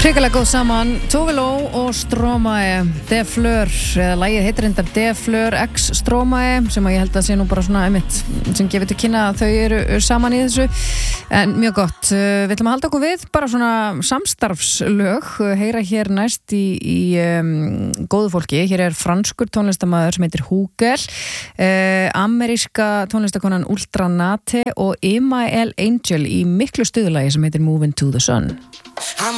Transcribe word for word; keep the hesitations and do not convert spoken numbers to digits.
Hrikalega góð saman, Tove Lo og Stromae, De Fleur, eða lagið heitir reyndar De Fleur X Stromae, sem að ég held að sé nú bara svona einmitt, sem gefur til kynna að þau eru saman í þessu, en mjög gott. Við ætlum að halda okkur við bara svona samstarfslög, heyra hér næst í, í um, góðu fólki. Hér er franskur tónlistarmaður sem heitir Hugel, uh, ameríska tónlistarkonan Ultra Nate og Emael Angel í miklu stuðlagi sem heitir Moving to the Sun.